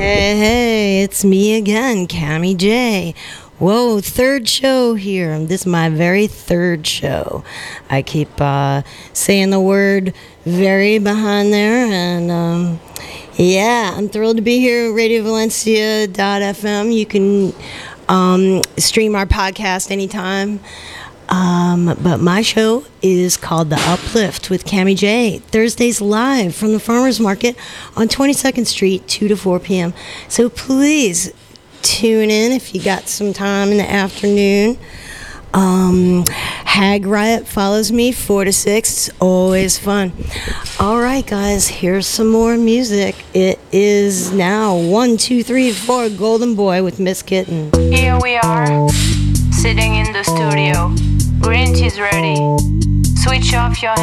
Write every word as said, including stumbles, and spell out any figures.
Hey, hey, it's me again, Cami J. Whoa, third show here. This is my very third show. I keep uh, saying the word very behind there, and um, yeah, I'm thrilled to be here at radio valencia dot f m. You can um, stream our podcast anytime. Um, but my show is called The Uplift with Cami J. Thursdays live from the Farmers Market on twenty-second Street, two to four p.m. So please tune in if you got some time in the afternoon. Um, Hag Riot follows me four to six. It's always fun. All right, guys, here's some more music. It is now one, two, three, four, Golden Boy with Miss Kitten. Here we are, sitting in the studio. Green tea's ready. Switch off your